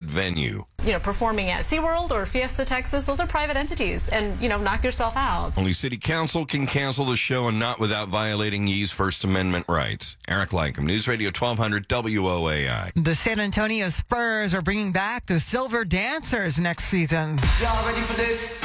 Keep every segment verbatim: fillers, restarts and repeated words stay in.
venue. You know, performing at SeaWorld or Fiesta Texas, those are private entities, and, you know, knock yourself out. Only City Council can cancel the show, and not without violating Yee's First Amendment rights. Eric Lankham, News Radio twelve hundred W O A I. The San Antonio Spurs are bringing back the Silver Dancers next season. Y'all ready for this?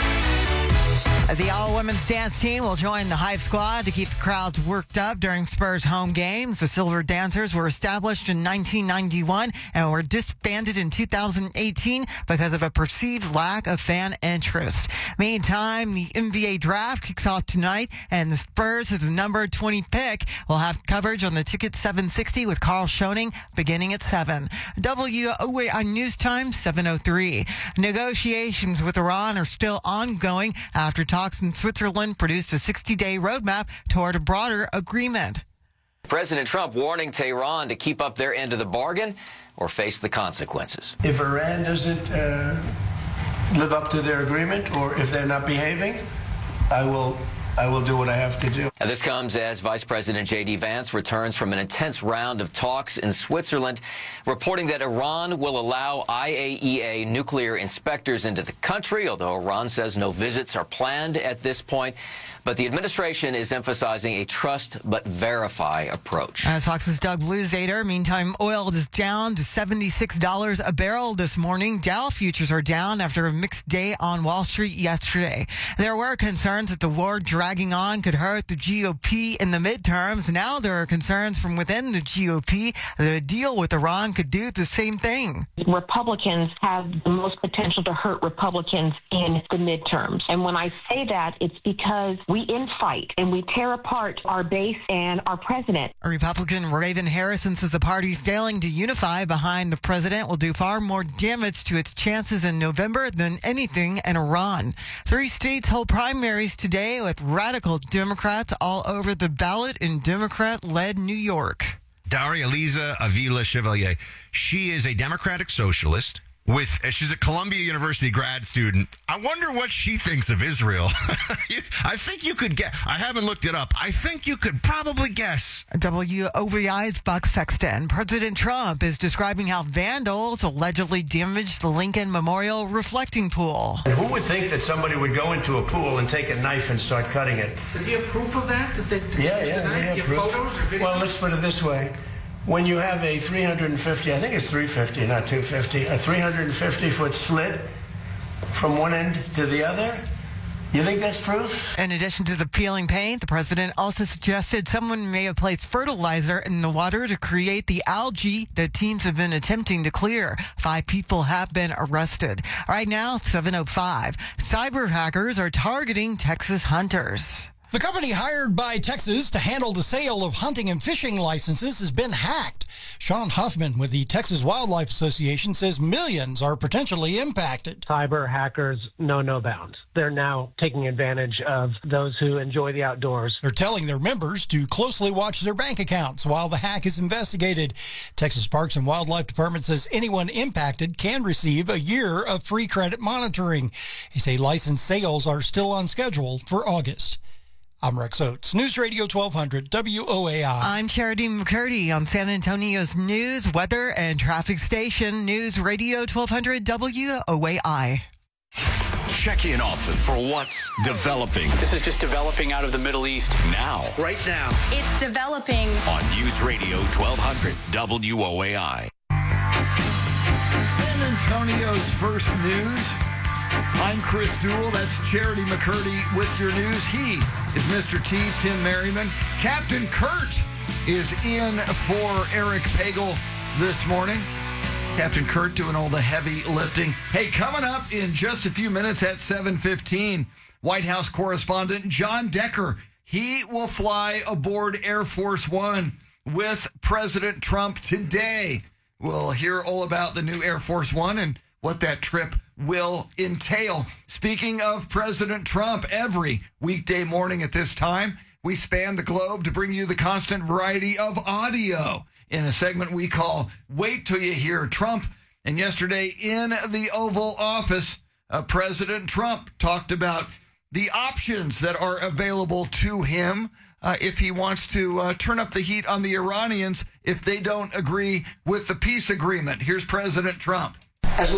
The all-women's dance team will join the Hype Squad to keep the crowds worked up during Spurs home games. The Silver Dancers were established in nineteen ninety-one and were disbanded in two thousand eighteen because of a perceived lack of fan interest. Meantime, the N B A draft kicks off tonight, and the Spurs, as the number twenty pick, will have coverage on the Ticket seven sixty with Carl Schoening beginning at seven. W O A I News Time, seven oh three. Negotiations with Iran are still ongoing after talks in Switzerland produced a sixty-day roadmap toward a broader agreement. President Trump warning Tehran to keep up their end of the bargain or face the consequences. If Iran doesn't uh, live up to their agreement, or if they're not behaving, I will I will do what I have to do. Now, this comes as Vice President J D Vance returns from an intense round of talks in Switzerland, reporting that Iran will allow I A E A nuclear inspectors into the country, although Iran says no visits are planned at this point. But the administration is emphasizing a trust but verify approach. As Fox's Doug Luzader. Meantime, oil is down to seventy-six dollars a barrel this morning. Dow futures are down after a mixed day on Wall Street yesterday. There were concerns that the war dragging on could hurt the G O P in the midterms. Now there are concerns from within the G O P that a deal with Iran could do the same thing. Republicans have the most potential to hurt Republicans in the midterms. And when I say that, it's because we infight and we tear apart our base and our president. A Republican Raven Harrison says the party failing to unify behind the president will do far more damage to its chances in November than anything in Iran. Three states hold primaries today with radical Democrats all over the ballot in Democrat-led New York. Daria Liza Avila Chevalier. She is a Democratic socialist. With she's a Columbia University grad student. I wonder what she thinks of Israel. I think you could guess. I haven't looked it up. I think you could probably guess. W O V I's Buck Sexton. President Trump is describing how vandals allegedly damaged the Lincoln Memorial reflecting pool. And who would think that somebody would go into a pool and take a knife and start cutting it? Do you have proof of that? That they Yeah, yeah, tonight? we have You proof. photos or videos? Well, let's put it this way. When you have a three hundred fifty, I think it's three fifty, not two fifty, a three hundred fifty foot slit from one end to the other, you think that's proof? In addition to the peeling paint, the president also suggested someone may have placed fertilizer in the water to create the algae that teams have been attempting to clear. Five people have been arrested. Right now, seven oh five. Cyber hackers are targeting Texas hunters. The company hired by Texas to handle the sale of hunting and fishing licenses has been hacked. Sean Huffman with the Texas Wildlife Association says millions are potentially impacted. Cyber hackers know no bounds. They're now taking advantage of those who enjoy the outdoors. They're telling their members to closely watch their bank accounts while the hack is investigated. Texas Parks and Wildlife Department says anyone impacted can receive a year of free credit monitoring. They say license sales are still on schedule for August. I'm Rex Oates, News Radio twelve hundred W O A I. I'm Charity McCurdy on San Antonio's news, weather, and traffic station, News Radio twelve hundred W O A I. Check in often for what's developing. This is just developing out of the Middle East. Now. Right now. It's developing. On News Radio twelve hundred W O A I. San Antonio's first news. I'm Chris Duell. That's Charity McCurdy with your news. He is Mister T, Tim Merriman. Captain Kurt is in for Eric Pagel this morning. Captain Kurt doing all the heavy lifting. Hey, coming up in just a few minutes at seven fifteen, White House correspondent John Decker. He will fly aboard Air Force One with President Trump today. We'll hear all about the new Air Force One and what that trip will entail. Speaking of President Trump, every weekday morning at this time, we span the globe to bring you the constant variety of audio in a segment we call Wait Till You Hear Trump. And yesterday in the Oval Office, uh, President Trump talked about the options that are available to him uh, if he wants to uh, turn up the heat on the Iranians if they don't agree with the peace agreement. Here's President Trump.